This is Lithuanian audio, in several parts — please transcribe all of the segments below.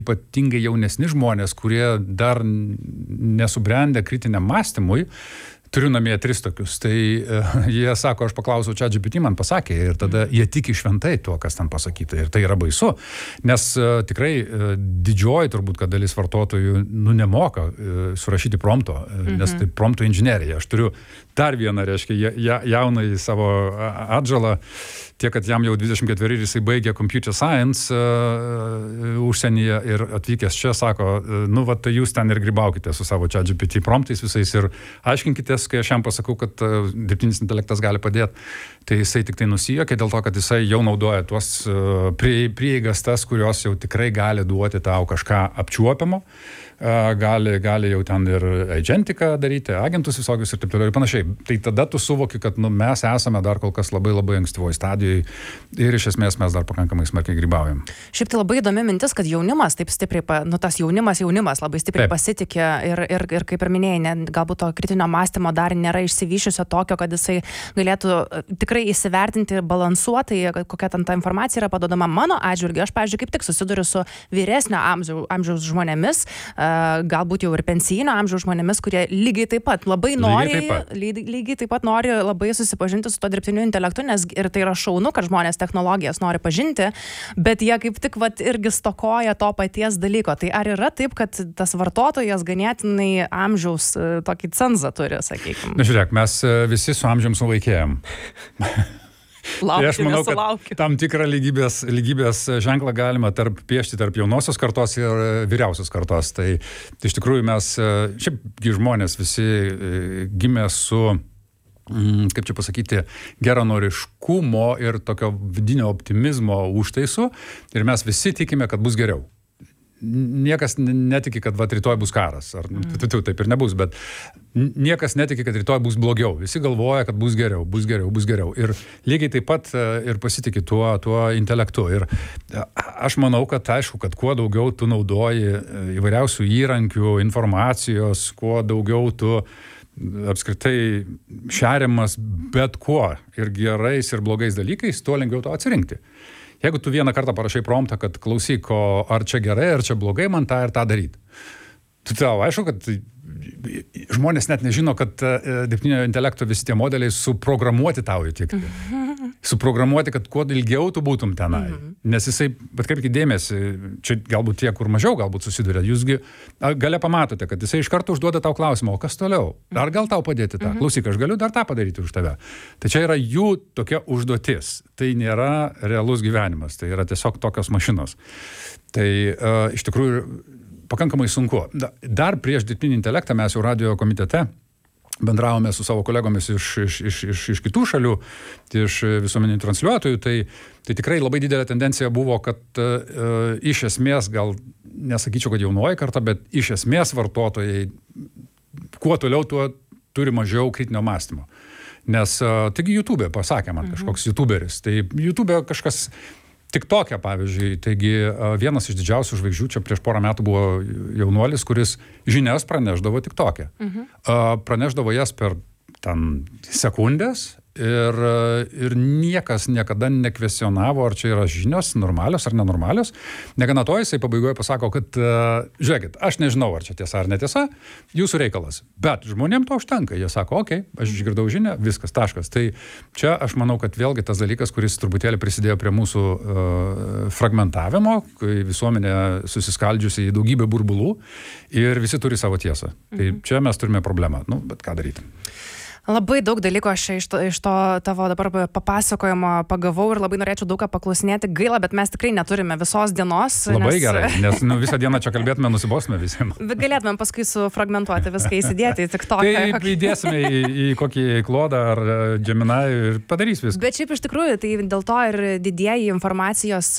ypatingai jaunesni žmonės, kurie dar nesubrendę kritiniam mąstymui, turiu namie 3 tokius. Tai jie sako, aš paklausiau, ChatGPT man pasakė ir tada jie tiki šventai tuo, kas ten pasakyta. Ir tai yra baisu, nes tikrai didžioji turbūt, kad dalis vartotojų nemoka surašyti prompto, nes tai prompto inžinerija. Aš turiu dar vieną, reiškia, jaunai savo atžalą, tiek, kad jam jau 24 ir jisai baigė computer science užsienyje ir atvykęs čia sako, tai jūs ten ir grybaukite su savo ChatGPT promptais visais ir aiškinkitės, kai aš jam pasakau, kad dirbtinis intelektas gali padėti, tai jisai tik tai nusijuokė dėl to, kad jisai jau naudoja tuos prieigas tas, kurios jau tikrai gali duoti tau kažką apčiuopiamo, gali jau ten ir agentiką daryti, agentus visokius ir taip toliau ir panašiai. Tai tada tu suvoki, kad mes esame dar kol kas labai labai ankstyvoje stadijoje ir iš esmės mes dar pakankamai smarkiai grybaujam. Šiaip tai labai įdomi mintis, kad jaunimas taip stipriai, tas jaunimas labai stipriai pasitikė ir kaip ir minėjai, galbūt to kritinio mąstymo dar nėra išsivyšiusio tokio, kad jisai galėtų tikrai įsivertinti balansuotai, kokia ten ta informacija yra padodama mano atžvilgiu. Aš, pavyzdžiui, kaip tik susiduriu su vyresnio amžiaus žmonėmis, galbūt jau ir pensijinio amžiaus žmonėmis, kurie lygiai taip pat labai nori, lygiai taip pat nori labai susipažinti su to dirbtiniu intelektu, nes ir tai yra šaunu, kad žmonės technologijas nori pažinti, bet jie kaip tik irgi stokoja to paties dalyko. Tai ar yra taip, kad tas vartotojas ganėtinai amžiaus tokį cenzą turi, sakykime? Na, žiūrėk, mes visi su amžium suvaikėjam. Tai aš manau, kad tam tikrą lygybės ženklą galima piešti tarp jaunosios kartos ir vyriausios kartos. Tai iš tikrųjų mes, šiaipgi žmonės visi gimė su, kaip čia pasakyti, geranoriškumo ir tokio vidinio optimizmo užtaisu ir mes visi tikime, kad bus geriau. Niekas netiki, kad rytoj bus karas, ar taip ir nebus, bet niekas netiki, kad rytoj bus blogiau. Visi galvoja, kad bus geriau, bus geriau, bus geriau. Ir lygiai taip pat ir pasitiki tuo intelektu. Ir aš manau, kad aišku, kad kuo daugiau tu naudoji įvairiausių įrankių, informacijos, kuo daugiau tu apskritai šeriamas bet kuo ir gerais ir blogais dalykais, tuo lengviau to atsirinkti. Jeigu tu vieną kartą parašai promptą, kad klausyk, ar čia gerai, ar čia blogai, man tą ir tą daryti. Tu tau aišku, kad žmonės net nežino, kad dirbtinio intelekto visi tie modeliai suprogramuoti tau įtikti. Suprogramuoti, kad kuo ilgiau tu būtum tenai. Nes jisai, bet kaip dėmesį, čia galbūt tie, kur mažiau galbūt susiduria, jūsgi gale pamatote, kad jisai iš karto užduoda tau klausimą, o kas toliau? Ar gal tau padėti tą? Klausyk, aš galiu dar tą padaryti už tave. Tai čia yra jų tokia užduotis. Tai nėra realus gyvenimas, tai yra tiesiog tokios mašinos. Tai iš tikrųjų pakankamai sunku. Dar prieš dirbtinį intelektą mes jau radijo komitete bendravome su savo kolegomis iš kitų šalių, iš visuomeninių transliuotojų, tai tikrai labai didelė tendencija buvo, kad iš esmės, gal nesakyčiau, kad jaunoji karta, bet iš esmės vartotojai, kuo toliau, tuo turi mažiau kritinio mąstymo. Nes taigi YouTube pasakė man kažkoks YouTuberis, tai YouTube kažkas TikTok'e, pavyzdžiui, taigi vienas iš didžiausių žvaigždžių čia prieš porą metų buvo jaunuolis, kuris žinias praneždavo TikTok'e. Praneždavo jas per ten sekundės ir niekas niekada nekvestionavo, ar čia yra žinios normalios ar nenormalios. Negana to, jisai pabaigoje pasako, kad žiūrėkit, aš nežinau, ar čia tiesa ar netiesa, jūsų reikalas. Bet žmonėm to užtenka. Jie sako, okei, aš išgirdau žinią, viskas, taškas. Tai čia aš manau, kad vėlgi tas dalykas, kuris truputėlį prisidėjo prie mūsų fragmentavimo, kai visuomenė susiskaldžiusi į daugybę burbulų ir visi turi savo tiesą. Tai čia mes turime problemą. Bet ką daryti? Labai daug dalykų aš iš to tavo dabar papasakojimo pagavau ir labai norėčiau daug ką paklausinėti. Gaila, bet mes tikrai neturime visos dienos. Labai gerai, nes visą dieną čia kalbėtume, nusibosime visiems. Bet galėtumėm paskui sufragmentuoti viską, įsidėti į TikTok'ą. Taip, įdėsime į kokį Klodą ar Gemini ir padarys viską. Bet šiaip iš tikrųjų, tai dėl to ir didieji informacijos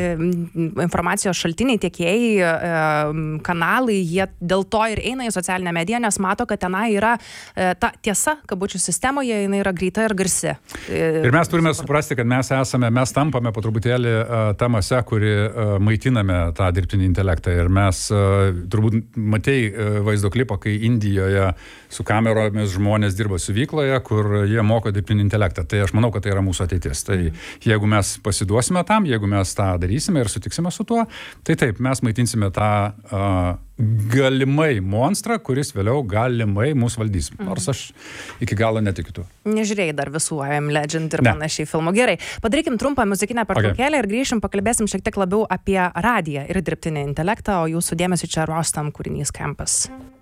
šaltiniai, tiekėjai, kanalai, jie dėl to ir eina į socialinę mediją, nes mato, kad tenai yra ta tiesa, skambučių sistemoje, jinai yra greita ir garsi. Ir mes turime suprasti, kad mes tampame po truputėlį tą masę, kuri maitiname tą dirbtinį intelektą. Ir mes turbūt matei vaizdo klipą, kai Indijoje su kameromis žmonės dirba siuvykloje, kur jie moko dirbtinį intelektą. Tai aš manau, kad tai yra mūsų ateitis. Tai jeigu mes pasiduosime tam, jeigu mes tą darysime ir sutiksime su tuo, tai taip, mes maitinsime tą galimai monstrą, kuris vėliau galimai mūsų valdys. Nors aš iki galo netikiu tuo. Nežiūrėjai dar visų I Am Legend ir panašiai filmų. Gerai, padarykim trumpą muzikinę pertraukėlę ir grįšim, pakalbėsim šiek tiek labiau apie radiją ir dirbtinį intelektą, o jūsų dėmesį čia Rostam kūrinys Campus.